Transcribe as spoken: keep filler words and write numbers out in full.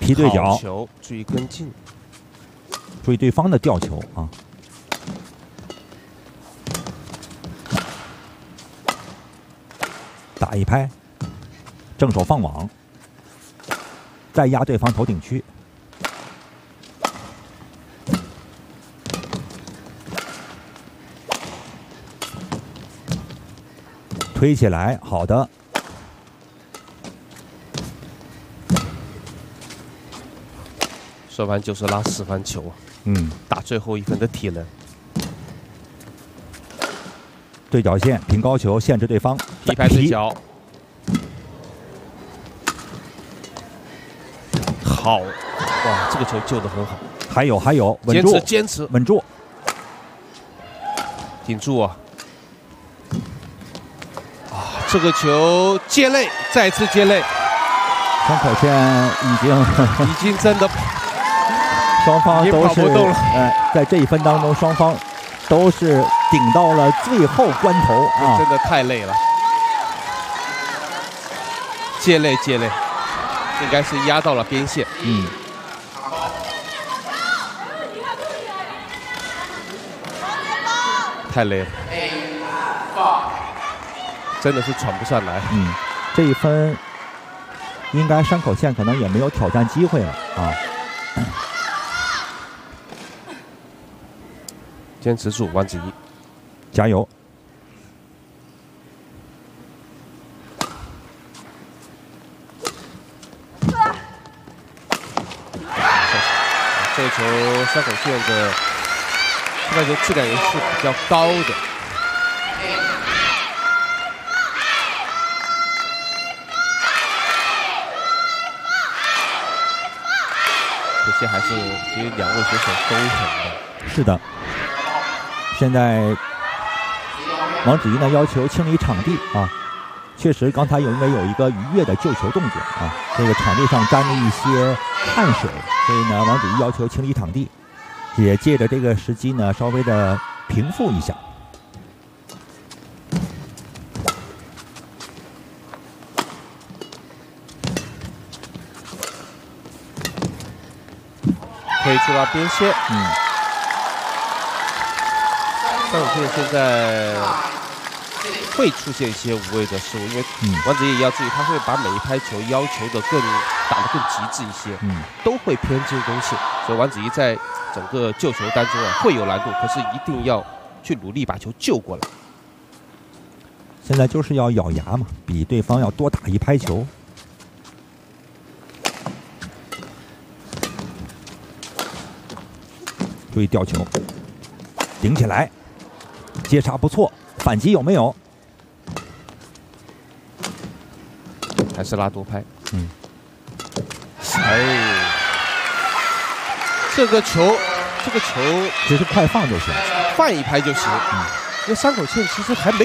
踢对角， 球注意跟进， 注意对方的吊球啊。打一拍，正手放网，再压对方头顶区。推起来，好的。 说完就是拉四分球， 嗯， 打最后一分的体能。 对角线平高球限制对方， 踢拍对角，好，哇，这个球救得很好。 还有还有，稳住， 坚持坚持， 稳住， 顶住啊！啊，这个球接肋，再次接肋。 山口茜已经已经真的， 双方都是呃，在这一分当中，双方都是顶到了最后关头啊！ 真的太累了，接肋接肋，应该是压到了边线。 嗯。 太累了，真的是喘不上来。 嗯，这一分应该山口茜可能也没有挑战机会了啊。 坚持住，王子怡， 加油！ 这个球山口茜的这个球质感也是比较高的。可惜还是其实两位选手都很棒。 是的。现在王子怡呢要求清理场地啊，确实刚才有因为有一个愉悦的救球动作啊，这个场地上沾了一些汗水，所以呢王子怡要求清理场地，也借着这个时机呢稍微的平复一下。 可以出到边线， 嗯。 山口茜现在会出现一些无谓的失误，因为王子怡也要注意，他会把每一拍球要求的更打得更极致一些， 嗯， 都会偏进攻性，所以王子怡在整个救球当中啊会有难度，可是一定要去努力把球救过来。 现在就是要咬牙嘛，比对方要多打一拍球。注意吊球，顶起来，接杀不错，反击有没有？ 还是拉多拍， 嗯， 哎，这个球，这个球只是快放就行， 放一拍就行， 嗯， 因为山口茜其实还没。